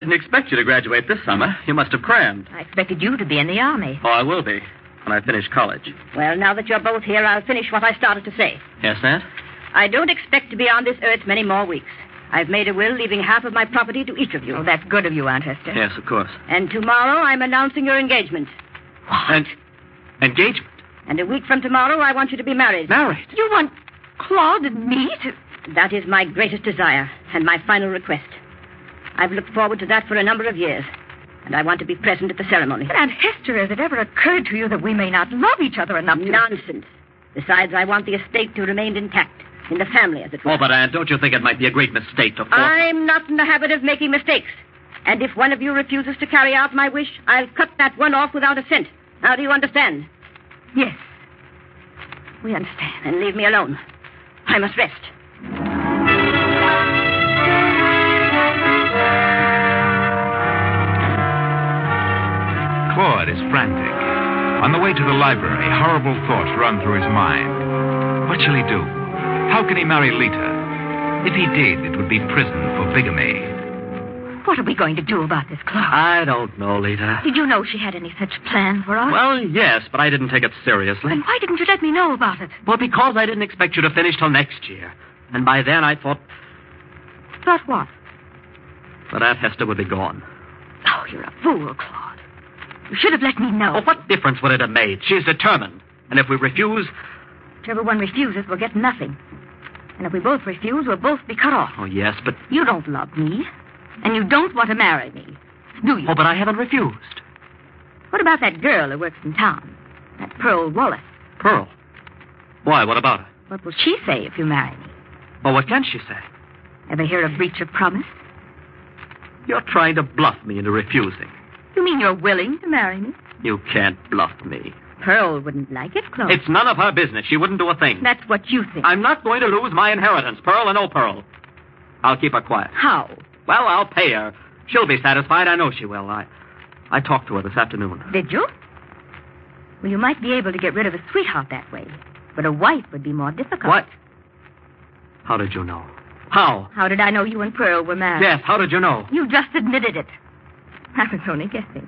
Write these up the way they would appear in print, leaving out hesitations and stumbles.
didn't expect you to graduate this summer. You must have crammed. I expected you to be in the Army. Oh, I will be when I finish college. Well, now that you're both here, I'll finish what I started to say. Yes, Aunt? I don't expect to be on this earth many more weeks. I've made a will leaving half of my property to each of you. Oh, that's good of you, Aunt Hester. Yes, of course. And tomorrow I'm announcing your engagement. What? Engagement? And a week from tomorrow, I want you to be married. Married? You want Claude and me to... That is my greatest desire and my final request. I've looked forward to that for a number of years, and I want to be present at the ceremony. But Aunt Hester, has it ever occurred to you that we may not love each other enough to... Nonsense. Besides, I want the estate to remain intact, in the family, as it were. Oh, but, Aunt, don't you think it might be a great mistake to force... I'm not in the habit of making mistakes. And if one of you refuses to carry out my wish, I'll cut that one off without a cent. Now, do you understand? Yes. We understand. Then leave me alone. I must rest. Claude is frantic. On the way to the library, horrible thoughts run through his mind. What shall he do? How can he marry Lita? If he did, it would be prison for bigamy. What are we going to do about this, Claude? I don't know, Lita. Did you know she had any such plan for us? Well, yes, but I didn't take it seriously. Then why didn't you let me know about it? Well, because I didn't expect you to finish till next year. And by then I thought Thought what? that Aunt Hester would be gone. Oh, you're a fool, Claude. You should have let me know. Well, what difference would it have made? She's determined. And if we refuse... Whichever one refuses will get nothing. And if we both refuse, we'll both be cut off. Oh, yes, but... You don't love me. And you don't want to marry me. Do you? Oh, but I haven't refused. What about that girl who works in town? That Pearl Wallace. Pearl? Why, what about her? What will she say if you marry me? Oh, what can she say? Ever hear of breach of promise? You're trying to bluff me into refusing. You mean you're willing to marry me? You can't bluff me. Pearl wouldn't like it, Claude. It's none of her business. She wouldn't do a thing. That's what you think. I'm not going to lose my inheritance, Pearl or no Pearl. I'll keep her quiet. How? Well, I'll pay her. She'll be satisfied. I know she will. I talked to her this afternoon. Did you? Well, you might be able to get rid of a sweetheart that way. But a wife would be more difficult. What? How did you know? How? How did I know you and Pearl were married? Yes, how did you know? You just admitted it. I was only guessing.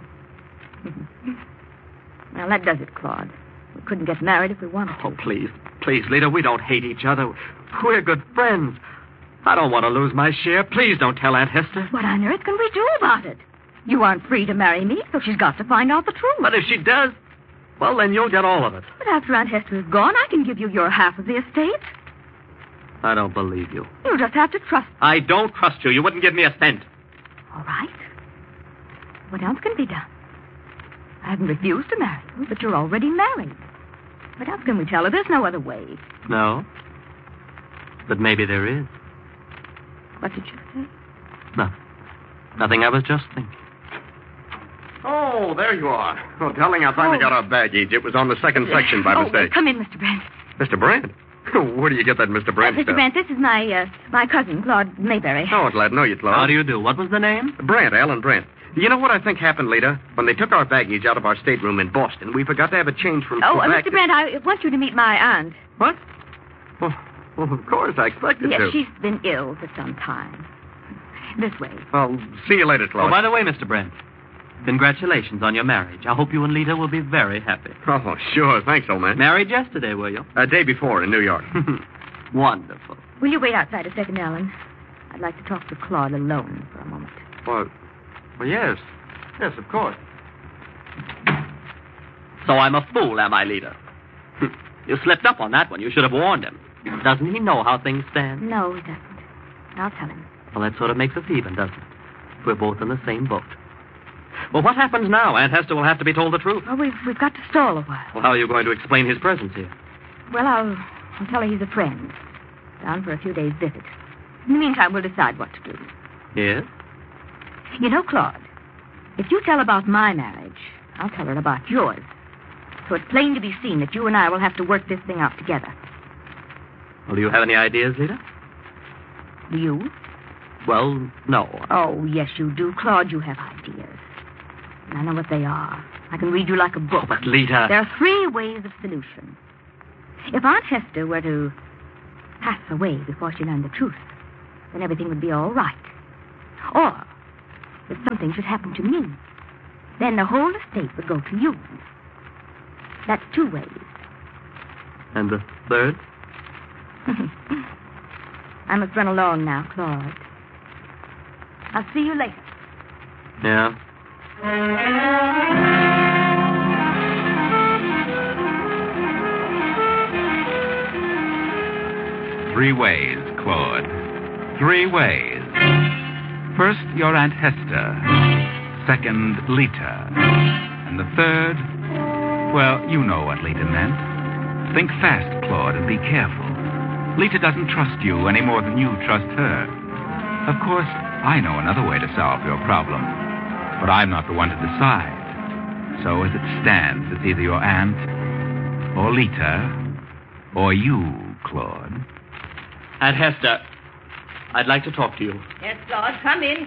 Well, that does it, Claude. We couldn't get married if we wanted to. Oh, please. Please, Lita, we don't hate each other. We're good friends. I don't want to lose my share. Please don't tell Aunt Hester. What on earth can we do about it? You aren't free to marry me, so she's got to find out the truth. But if she does, well, then you'll get all of it. But after Aunt Hester is gone, I can give you your half of the estate. I don't believe you. You'll just have to trust me. I don't trust you. You wouldn't give me a cent. All right. What else can be done? I haven't refused to marry you, but you're already married. What else can we tell her? There's no other way. No. But maybe there is. What did you say? Nothing. I was just thinking. Oh, there you are. Oh, darling, I finally got our baggage. It was on the second section by mistake. Come in, Mr. Brent. Mr. Brand? Where do you get that Mr. Brand Mr. stuff? Brent, this is my cousin, Claude Mayberry. Oh, glad to know you, Claude. How do you do? What was the name? Brand, Alan Brand. You know what I think happened, Lita? When they took our baggage out of our stateroom in Boston, we forgot to have a change from Quebec Mr. Brent, I want you to meet my aunt. What? Well, of course, I expected Yes, to. she's been ill for some time. This way. Well, see you later, Claude. Oh, by the way, Mr. Brent, congratulations on your marriage. I hope you and Lita will be very happy. Oh, sure. Thanks, old man. Married yesterday, were you? A day before in New York. Wonderful. Will you wait outside a second, Alan? I'd like to talk to Claude alone for a moment. Well, yes. Yes, of course. So I'm a fool, am I, Lita? You slipped up on that one. You should have warned him. Doesn't he know how things stand? No, he doesn't. I'll tell him. Well, that sort of makes us even, doesn't it? We're both in the same boat. Well, what happens now? Aunt Hester will have to be told the truth. Oh, we've got to stall a while. Well, how are you going to explain his presence here? Well, I'll tell her he's a friend. Down for a few days' visit. In the meantime, we'll decide what to do. Yes? You know, Claude, if you tell about my marriage, I'll tell her about yours. So it's plain to be seen that you and I will have to work this thing out together. Well, do you have any ideas, Lita? Do you? Well, no. Oh, yes, you do, Claude. You have ideas. And I know what they are. I can read you like a book. Oh, but Lita... There are 3 ways of solution. If Aunt Hester were to pass away before she learned the truth, then everything would be all right. Or, if something should happen to me, then the whole estate would go to you. That's 2 ways. And the third? I must run along now, Claude. I'll see you later. Yeah. 3 ways, Claude. 3 ways. First, your Aunt Hester. Second, Lita. And the third, well, you know what Lita meant. Think fast, Claude, and be careful. Lita doesn't trust you any more than you trust her. Of course, I know another way to solve your problem, but I'm not the one to decide. So as it stands, it's either your aunt, or Lita, or you, Claude. Aunt Hester, I'd like to talk to you. Yes, Claude, come in.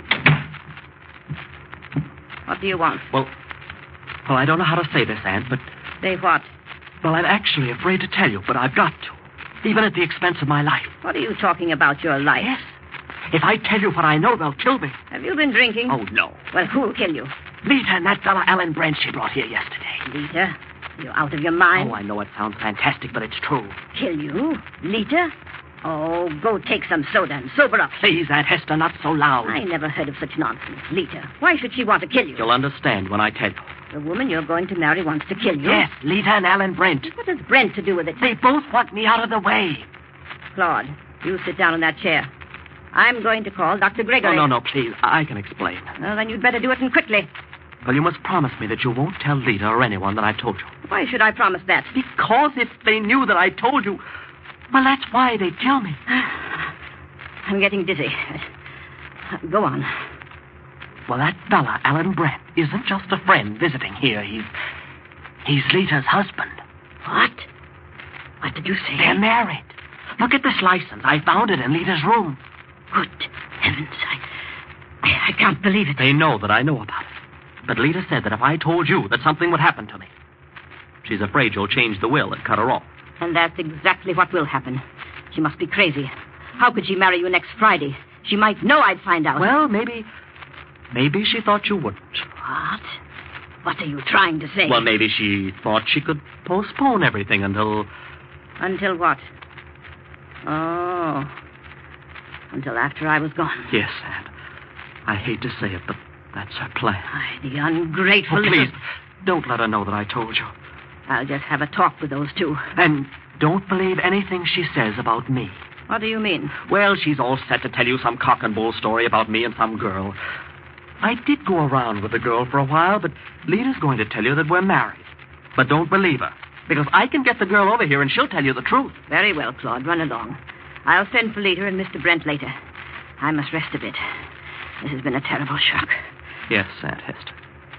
What do you want? Well, I don't know how to say this, Aunt, but... Say what? Well, I'm actually afraid to tell you, but I've got to. Even at the expense of my life. What are you talking about, your life? Yes. If I tell you what I know, they'll kill me. Have you been drinking? Oh, no. Well, who'll kill you? Lita and that fella Alan Brent she brought here yesterday. Lita? You're out of your mind? Oh, I know it sounds fantastic, but it's true. Kill you? Lita? Oh, go take some soda and sober up. Please, Aunt Hester, not so loud. I never heard of such nonsense. Lita, why should she want to kill you? You'll understand when I tell you. The woman you're going to marry wants to kill you? Yes, Lita and Alan Brent. What has Brent to do with it? They both want me out of the way. Claude, you sit down in that chair. I'm going to call Dr. Gregory. No, please. I can explain. Well, then you'd better do it and quickly. Well, you must promise me that you won't tell Lita or anyone that I told you. Why should I promise that? Because if they knew that I told you, well, that's why they'd kill me. I'm getting dizzy. Go on. Well, that fella, Alan Brent, isn't just a friend visiting here. He's Lita's husband. What? What did you say? They're married. Look at this license. I found it in Lita's room. Good heavens. I can't believe it. They know that I know about it. But Lita said that if I told you that something would happen to me, she's afraid you'll change the will and cut her off. And that's exactly what will happen. She must be crazy. How could she marry you next Friday? She might know I'd find out. Well, maybe she thought you wouldn't. What? What are you trying to say? Well, maybe she thought she could postpone everything until... Until what? Oh. Until after I was gone. Yes, Aunt. I hate to say it, but that's her plan. The ungrateful... Oh, please, don't let her know that I told you. I'll just have a talk with those two. And don't believe anything she says about me. What do you mean? Well, she's all set to tell you some cock and bull story about me and some girl. I did go around with the girl for a while, but Lita's going to tell you that we're married. But don't believe her, because I can get the girl over here and she'll tell you the truth. Very well, Claude. Run along. I'll send for Lita and Mr. Brent later. I must rest a bit. This has been a terrible shock. Yes, Aunt Hester.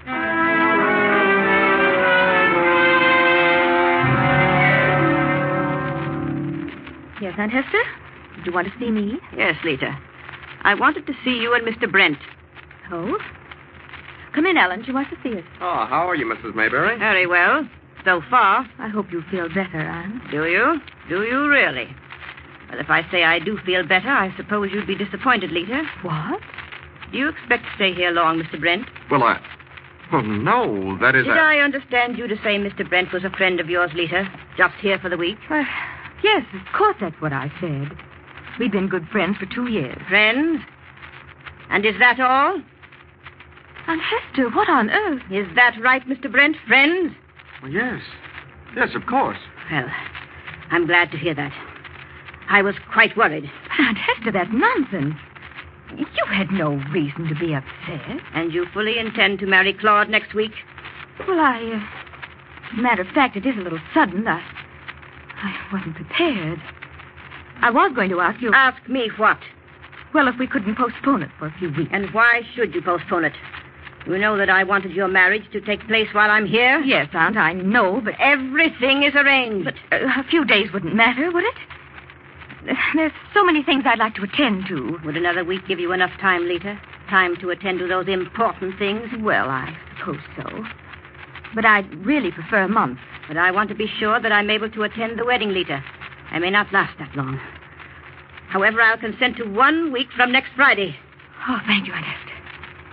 Yes, Aunt Hester? Did you want to see me? Yes, Lita. I wanted to see you and Mr. Brent. Oh? Come in, Ellen. She wants to see us. Oh, how are you, Mrs. Mayberry? Very well. So far. I hope you feel better, Anne. Do you? Do you really? Well, if I say I do feel better, I suppose you'd be disappointed, Lita. What? Do you expect to stay here long, Mr. Brent? Well, no, that is... Did I understand you to say Mr. Brent was a friend of yours, Lita? Just here for the week? Yes, of course that's what I said. We've been good friends for 2 years. Friends? And is that all? Aunt Hester, what on earth? Is that right, Mr. Brent? Friends? Well, yes. Yes, of course. Well, I'm glad to hear that. I was quite worried. But Aunt Hester, that's nonsense. You had no reason to be upset. And you fully intend to marry Claude next week? Well, as a matter of fact, it is a little sudden. I wasn't prepared. I was going to ask you... Ask me what? Well, if we couldn't postpone it for a few weeks. And why should you postpone it? You know that I wanted your marriage to take place while I'm here? Yes, Aunt, I know, but... Everything is arranged. But a few days wouldn't matter, would it? There's so many things I'd like to attend to. Would another week give you enough time, Lita? Time to attend to those important things? Well, I suppose so. But I'd really prefer a month. But I want to be sure that I'm able to attend the wedding, Lita. I may not last that long. However, I'll consent to 1 week from next Friday. Oh, thank you, Aunt Hester.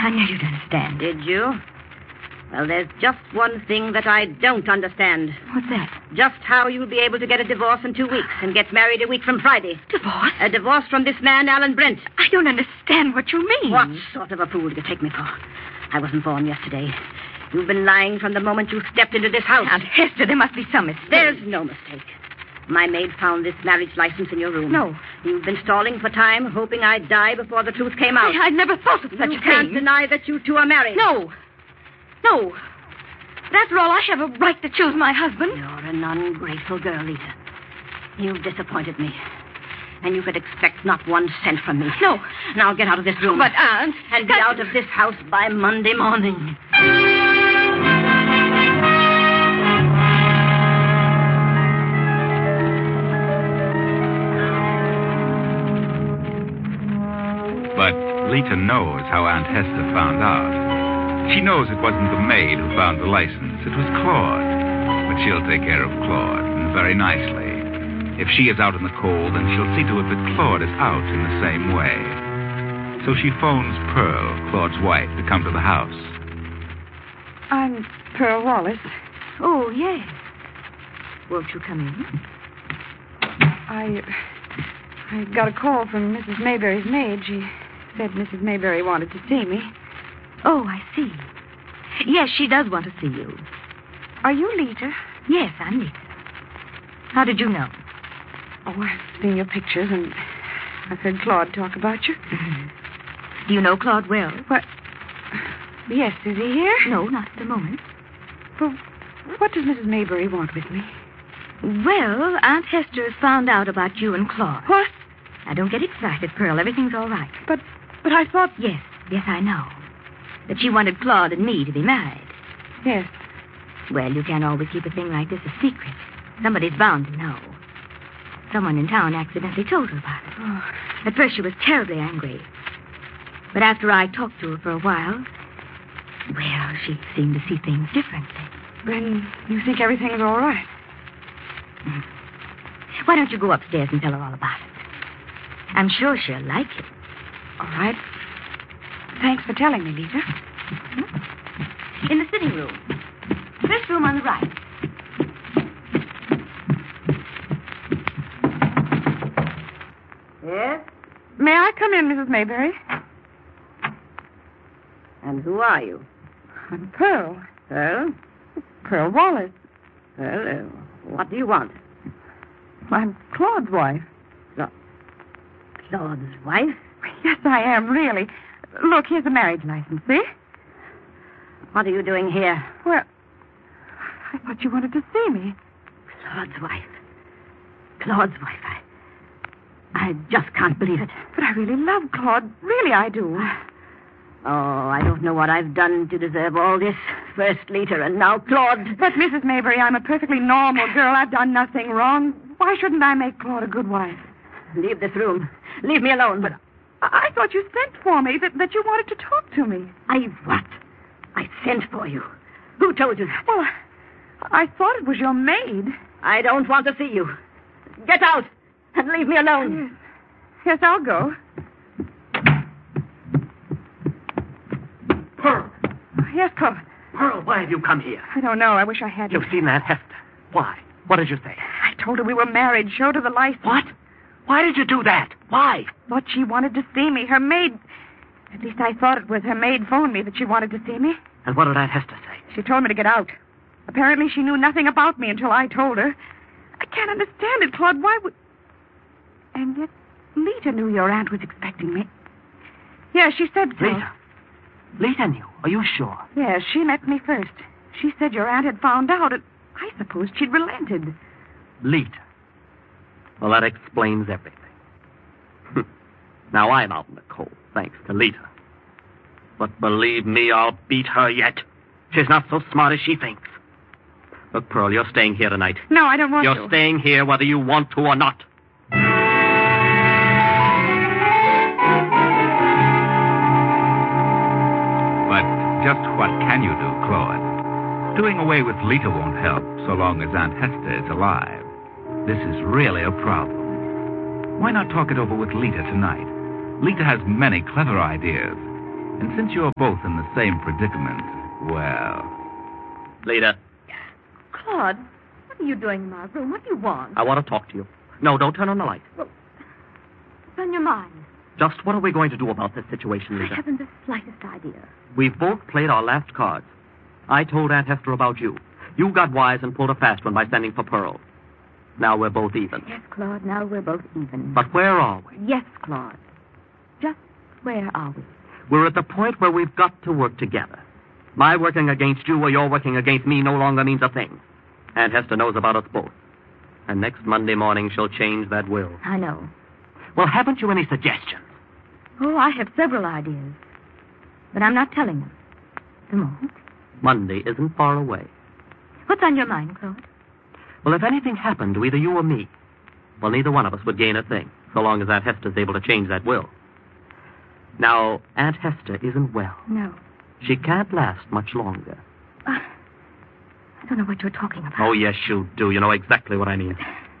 I knew you'd understand. Did you? Well, there's just one thing that I don't understand. What's that? Just how you'll be able to get a divorce in 2 weeks and get married a week from Friday. Divorce? A divorce from this man, Alan Brent. I don't understand what you mean. What sort of a fool do you take me for? I wasn't born yesterday. You've been lying from the moment you stepped into this house. Aunt Hester, there must be some mistake. There's no mistake. My maid found this marriage license in your room. No. You've been stalling for time, hoping I'd die before the truth came out. I never thought of such a thing. You can't deny that you two are married. No. No. But after all, I have a right to choose my husband. You're an ungrateful girl, Lita. You've disappointed me. And you could expect not 1 cent from me. No. Now get out of this room. But, Aunt... And be out of this house by Monday morning. But Lita knows how Aunt Hester found out. She knows it wasn't the maid who found the license. It was Claude. But she'll take care of Claude, and very nicely. If she is out in the cold, then she'll see to it that Claude is out in the same way. So she phones Pearl, Claude's wife, to come to the house. I'm Pearl Wallace. Oh, yes. Won't you come in? I got a call from Mrs. Mayberry's maid. She said Mrs. Mayberry wanted to see me. Oh, I see. Yes, she does want to see you. Are you Lita? Yes, I'm Lita. How did you know? Oh, I've seen your pictures, and I've heard Claude talk about you. Mm-hmm. Do you know Claude well? What? Yes, is he here? No, not at the moment. Well, what does Mrs. Mayberry want with me? Well, Aunt Hester has found out about you and Claude. What? Now, don't get excited, Pearl. Everything's all right. But I thought... Yes, I know. That she wanted Claude and me to be married. Yes. Well, you can't always keep a thing like this a secret. Somebody's bound to know. Someone in town accidentally told her about it. Oh. At first, she was terribly angry. But after I talked to her for a while, well, she seemed to see things differently. Then you think everything's all right? Why don't you go upstairs and tell her all about it? I'm sure she'll like it. All right. Thanks for telling me, Lisa. In the sitting room. This room on the right. Yes? May I come in, Mrs. Mayberry? And who are you? I'm Pearl. Pearl? Pearl Wallace. Pearl, what do you want? I'm Claude's wife. Claude's wife? Yes, I am, really. Look, here's the marriage license, see? What are you doing here? Well, I thought you wanted to see me. Claude's wife. Claude's wife. I just can't believe it. But I really love Claude. Really, I do. Oh, I don't know what I've done to deserve all this. First Lita and now Claude. But, Mrs. Mayberry, I'm a perfectly normal girl. I've done nothing wrong. Why shouldn't I make Claude a good wife? Leave this room. Leave me alone. But I thought you sent for me, that you wanted to talk to me. What? I sent for you. Who told you that? Well, I thought it was your maid. I don't want to see you. Get out and leave me alone. Yes, I'll go. Pearl. Yes, Claude. Pearl, why have you come here? I don't know. I wish I hadn't. You've seen Aunt Hester. Why? What did you say? I told her we were married. Showed her the license. What? Why did you do that? Why? Thought she wanted to see me. Her maid... At least I thought it was her maid phoned me that she wanted to see me. And what did Aunt Hester say? She told me to get out. Apparently she knew nothing about me until I told her. I can't understand it, Claude. Why would... And yet Lita knew your aunt was expecting me. Yeah, she said so. Lita? Lita knew? Are you sure? Yes, she met me first. She said your aunt had found out, and I supposed she'd relented. Lita. Well, that explains everything. Now I'm out in the cold, thanks to Lita. But believe me, I'll beat her yet. She's not so smart as she thinks. Look, Pearl, you're staying here tonight. No, I don't want to. You're staying here whether you want to or not. But just what can you do, Claude? Doing away with Lita won't help so long as Aunt Hester is alive. This is really a problem. Why not talk it over with Lita tonight? Lita has many clever ideas. And since you're both in the same predicament, well... Lita, Claude, what are you doing in my room? What do you want? I want to talk to you. No, don't turn on the light. What's on your mind? Just what are we going to do about this situation, I Lita? haven't the slightest idea. We've both played our last cards. I told Aunt Hester about you. You got wise and pulled a fast one by sending for Pearl. Now we're both even. Yes, Claude, now we're both even. But where are we? Yes, Claude. Just where are we? We're at the point where we've got to work together. My working against you or your working against me no longer means a thing. Aunt Hester knows about us both. And next Monday morning she'll change that will. I know. Well, haven't you any suggestions? Oh, I have several ideas. But I'm not telling them. The moment. Monday isn't far away. What's on your mind, Claude? Well, if anything happened to either you or me, well, neither one of us would gain a thing, so long as Aunt Hester's able to change that will. Now, Aunt Hester isn't well. No. She can't last much longer. I don't know what you're talking about. Oh, yes, you do. You know exactly what I mean.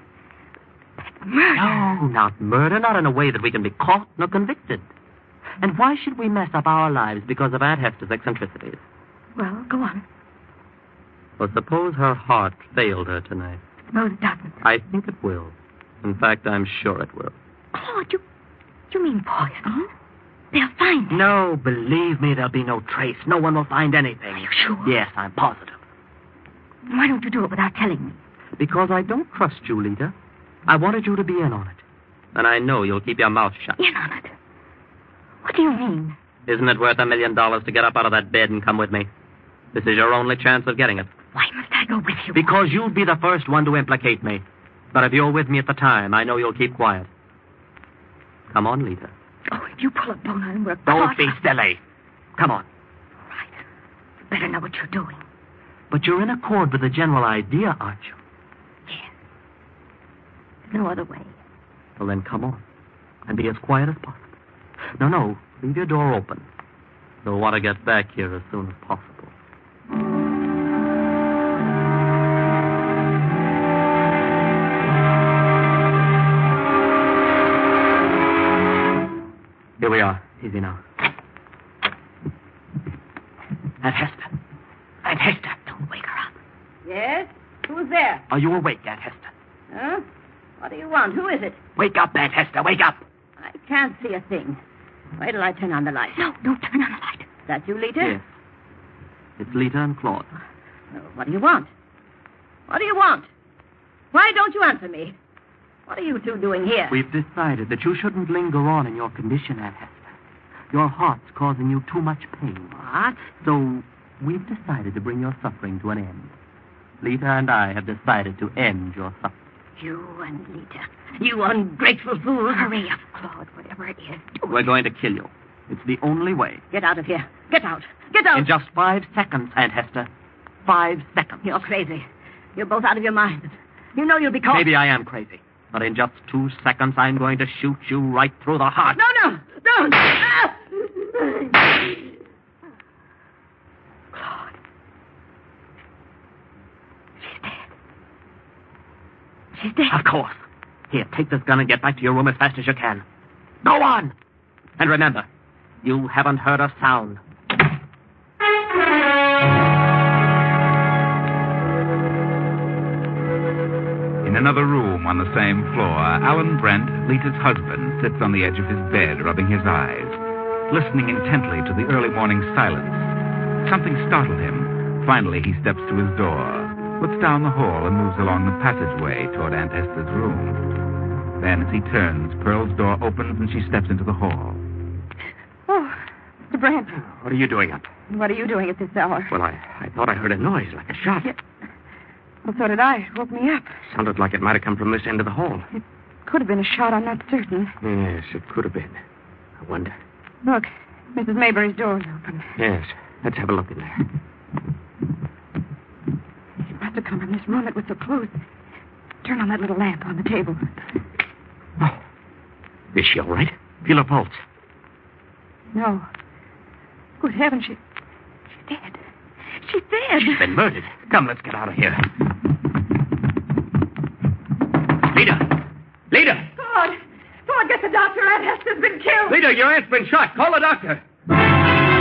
Murder. No, not murder. Not in a way that we can be caught nor convicted. And why should we mess up our lives because of Aunt Hester's eccentricities? Well, go on. Well, suppose her heart failed her tonight. Suppose it doesn't. I think it will. In fact, I'm sure it will. Claude, you mean poison? They'll find it. No, believe me, there'll be no trace. No one will find anything. Are you sure? Yes, I'm positive. Why don't you do it without telling me? Because I don't trust you, Lita. I wanted you to be in on it. And I know you'll keep your mouth shut. In on it? What do you mean? Isn't it worth $1 million to get up out of that bed and come with me? This is your only chance of getting it. Why must I go with you? Because you'll be the first one to implicate me. But if you're with me at the time, I know you'll keep quiet. Come on, Lita. Oh, if you pull a bone on him, we're Don't caught. be silly. Come on. Right. You better know what you're doing. But you're in accord with the general idea, aren't you? Yes. There's no other way. Well, then come on. And be as quiet as possible. No. Leave your door open. You'll want to get back here as soon as possible. Here we are. Easy now. Aunt Hester. Aunt Hester. Don't wake her up. Yes? Who's there? Are you awake, Aunt Hester? Huh? What do you want? Who is it? Wake up, Aunt Hester. Wake up. I can't see a thing. Wait till I turn on the light. No, don't turn on the light. Is that you, Lita? Yes. It's Lita and Claude. Oh, what do you want? What do you want? Why don't you answer me? What are you two doing here? We've decided that you shouldn't linger on in your condition, Aunt Hester. Your heart's causing you too much pain. What? So we've decided to bring your suffering to an end. Lita and I have decided to end your suffering. You and Lita. You ungrateful fool. Hurry up, Claude, whatever it is. We're going to kill you. It's the only way. Get out of here. Get out. Get out. In just 5 seconds, Aunt Hester. 5 seconds. You're crazy. You're both out of your minds. You know you'll be caught. Maybe I am crazy. But in just 2 seconds, I'm going to shoot you right through the heart. No. Don't. Ah! Claude. She's dead. She's dead. Of course. Here, take this gun and get back to your room as fast as you can. Go on! And remember, you haven't heard a sound. In another room on the same floor, Alan Brent, Lita's husband, sits on the edge of his bed, rubbing his eyes, listening intently to the early morning silence. Something startled him. Finally, he steps to his door, looks down the hall, and moves along the passageway toward Aunt Hester's room. Then, as he turns, Pearl's door opens and she steps into the hall. Oh, Mr. Brent, What are you doing up? what are you doing at this hour? Well, I thought I heard a noise like a shot. Yeah. Well, so did I. It woke me up. Sounded like it might have come from this end of the hall. Could have been a shot, I'm not certain. Yes, it could have been. I wonder. Look, Mrs. Maybury's door's open. Yes, let's have a look in there. She must have come from this room. It was so close. Turn on that little lamp on the table. Oh, is she all right? Feel her pulse. No. Good heavens, she's dead. She's dead. She's been murdered. Come, let's get out of here. Lita! Claude, get the doctor. Aunt Hester's been killed. Lita, your aunt's been shot. Call the doctor.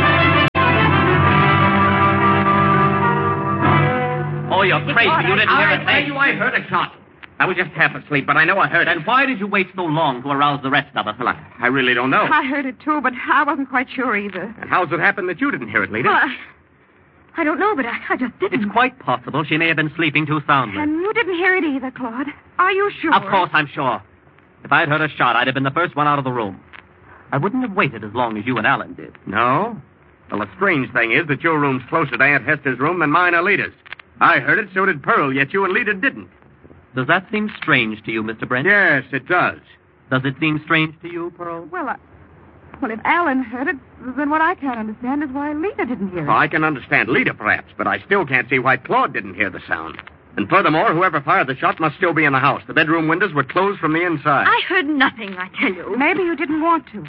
crazy. You didn't hear a I tell thing. you, I heard a shot. I was just half asleep, but I know I heard it. Then why did you wait so long to arouse the rest of us? Well, I really don't know. I heard it, too, but I wasn't quite sure either. And how's it happen that you didn't hear it, Lita? Well, I don't know, but I just didn't. It's quite possible she may have been sleeping too soundly. And you didn't hear it either, Claude. Are you sure? Of course, I'm sure. If I had heard a shot, I'd have been the first one out of the room. I wouldn't have waited as long as you and Alan did. No? Well, the strange thing is that your room's closer to Aunt Hester's room than mine or Lita's. I heard it, so did Pearl, yet you and Lita didn't. Does that seem strange to you, Mr. Brent? Yes, it does. Does it seem strange to you, Pearl? Well, if Alan heard it, then what I can't understand is why Lita didn't hear it. Well, I can understand Lita, perhaps, but I still can't see why Claude didn't hear the sound. And furthermore, whoever fired the shot must still be in the house. The bedroom windows were closed from the inside. I heard nothing, I tell you. Maybe you didn't want to.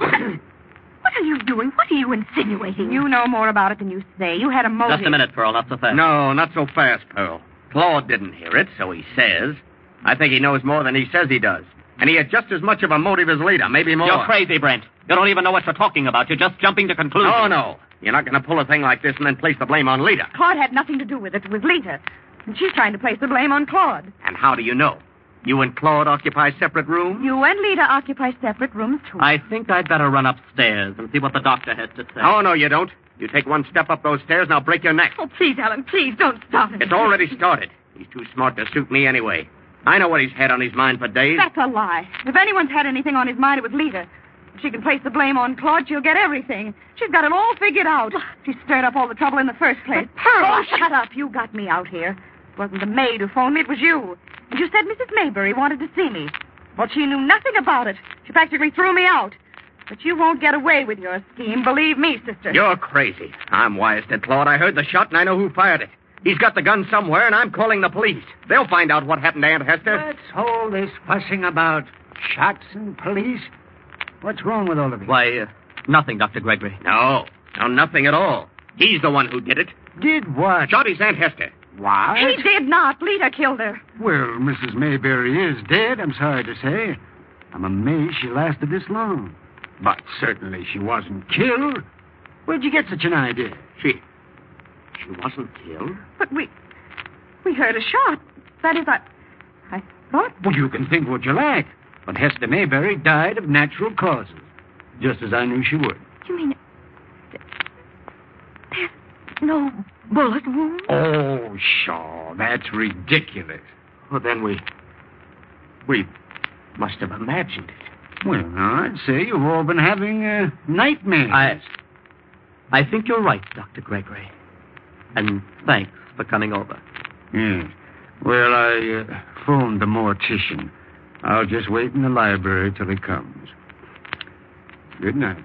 What are you doing? What are you insinuating? You know more about it than you say. You had a motive. Just a minute, Pearl, not so fast. No, not so fast, Pearl. Claude didn't hear it, so he says. I think he knows more than he says he does. And he had just as much of a motive as Lita, maybe more. You're crazy, Brent. You don't even know what you're talking about. You're just jumping to conclusions. Oh, no. You're not going to pull a thing like this and then place the blame on Lita. Claude had nothing to do with it. It was Lita. And she's trying to place the blame on Claude. And how do you know? You and Claude occupy separate rooms? You and Lita occupy separate rooms, too. I think I'd better run upstairs and see what the doctor has to say. Oh, no, you don't. You take one step up those stairs and I'll break your neck. Oh, please, Alan, please, don't stop it. It's already started. He's too smart to suit me anyway. I know what he's had on his mind for days. That's a lie. If anyone's had anything on his mind, it was Lita. If she can place the blame on Claude, she'll get everything. She's got it all figured out. She stirred up all the trouble in the first place. Pearl! Oh, shut up. You got me out here. It wasn't the maid who phoned me, it was you. And you said Mrs. Maybury wanted to see me. Well, she knew nothing about it. She practically threw me out. But you won't get away with your scheme, believe me, sister. You're crazy. I'm wise to Claude. I heard the shot and I know who fired it. He's got the gun somewhere, and I'm calling the police. They'll find out what happened to Aunt Hester. What's all this fussing about? Shots and police? What's wrong with all of it? Why, nothing, Dr. Gregory. No, nothing at all. He's the one who did it. Did what? Shot his Aunt Hester. What? He did not. Lita killed her. Well, Mrs. Mayberry is dead, I'm sorry to say. I'm amazed she lasted this long. But certainly she wasn't killed. Where'd you get such an idea? She wasn't killed? But we heard a shot. That is, I thought... Well, you can think what you like. But Hester Mayberry died of natural causes. Just as I knew she would. You mean there's no bullet wound? Oh, sure. That's ridiculous. Well, then we must have imagined it. Well, I'd say you've all been having nightmares. I think you're right, Dr. Gregory. And thanks for coming over. Yes. Well, I phoned the mortician. I'll just wait in the library till he comes. Good night.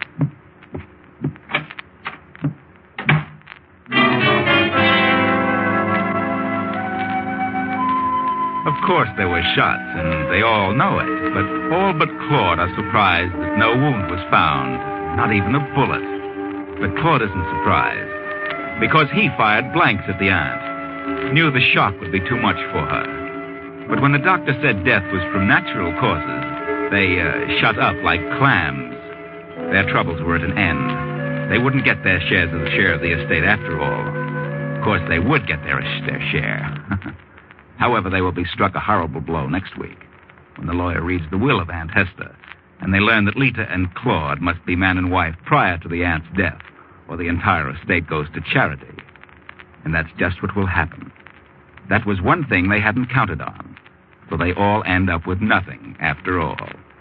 Of course there were shots, and they all know it. But all but Claude are surprised that no wound was found. Not even a bullet. But Claude isn't surprised. Because he fired blanks at the aunt. Knew the shock would be too much for her. But when the doctor said death was from natural causes, they shut up like clams. Their troubles were at an end. They wouldn't get their share of the estate after all. Of course, they would get their share. However, they will be struck a horrible blow next week when the lawyer reads the will of Aunt Hester, and they learn that Lita and Claude must be man and wife prior to the aunt's death, or the entire estate goes to charity. And that's just what will happen. That was one thing they hadn't counted on, so they all end up with nothing after all.